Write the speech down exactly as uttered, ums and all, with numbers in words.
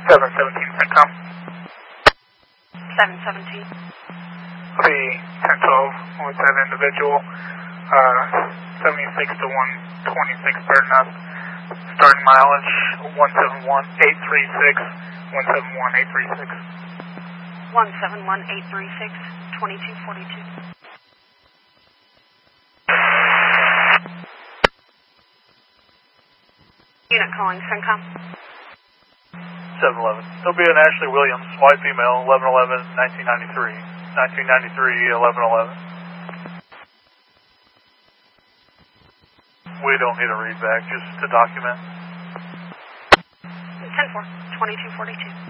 seven seventeen, CENTCOM. seven seventeen. I'll be ten twelve with that individual. Uh, seventy-six to one twenty-six per knot. Starting mileage one seven one eight three six. one seven one eight three six. one seven one eight three six, twenty-two forty-two. Unit calling, CENTCOM. seven eleven. There'll be an Ashley Williams, white female, eleven eleven nineteen ninety-three. nineteen ninety-three, eleven eleven. We don't need a readback, just to document. ten four, twenty-two forty-two.